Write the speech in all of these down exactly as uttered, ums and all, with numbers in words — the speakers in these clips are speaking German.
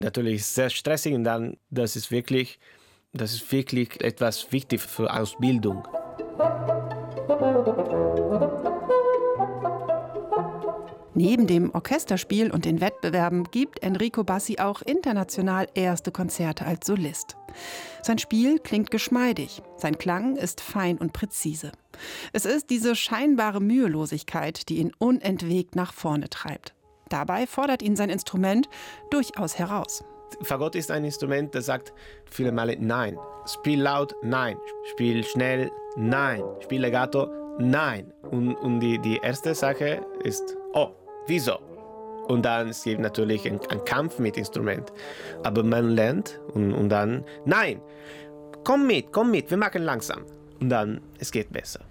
Natürlich sehr stressig und dann, das ist wirklich, das ist wirklich etwas wichtig für Ausbildung. Neben dem Orchesterspiel und den Wettbewerben gibt Enrico Bassi auch international erste Konzerte als Solist. Sein Spiel klingt geschmeidig, sein Klang ist fein und präzise. Es ist diese scheinbare Mühelosigkeit, die ihn unentwegt nach vorne treibt. Dabei fordert ihn sein Instrument durchaus heraus. Fagott ist ein Instrument, das sagt viele Male Nein. Spiel laut, nein. Spiel schnell, nein. Spiel legato, nein. Und, und die, die erste Sache ist, oh, wieso? Und dann es gibt natürlich einen, einen Kampf mit Instrument. Aber man lernt und, und dann, nein, komm mit, komm mit, wir machen langsam. Und dann, es geht besser.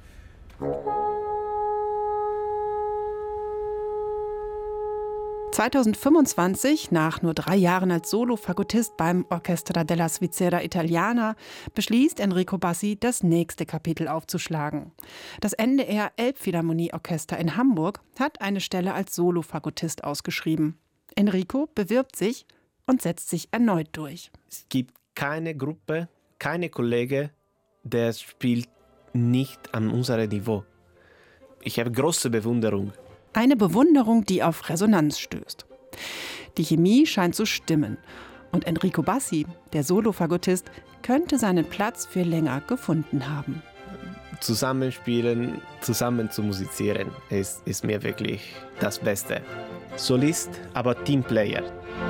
zweitausendfünfundzwanzig, nach nur drei Jahren als Solo-Fagottist beim Orchestra della Svizzera Italiana, beschließt Enrico Bassi, das nächste Kapitel aufzuschlagen. Das N D R Elbphilharmonieorchester in Hamburg hat eine Stelle als Solo-Fagottist ausgeschrieben. Enrico bewirbt sich und setzt sich erneut durch. Es gibt keine Gruppe, keine Kollege, der spielt nicht an unserem Niveau. Ich habe große Bewunderung. Eine Bewunderung, die auf Resonanz stößt. Die Chemie scheint zu stimmen. Und Enrico Bassi, der Solo-Fagottist, könnte seinen Platz für länger gefunden haben. Zusammenspielen, zusammen zu musizieren, ist, ist mir wirklich das Beste. Solist, aber Teamplayer.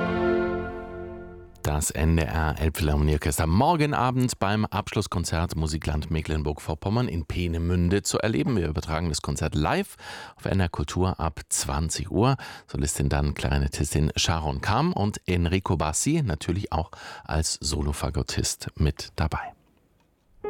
Das N D R Elbphilharmonieorchester morgen Abend beim Abschlusskonzert Musikland Mecklenburg-Vorpommern in Peenemünde zu erleben. Wir übertragen das Konzert live auf N D R Kultur ab zwanzig Uhr. Solistin dann Klarinettistin Sharon Kam und Enrico Bassi natürlich auch als Solofagottist mit dabei.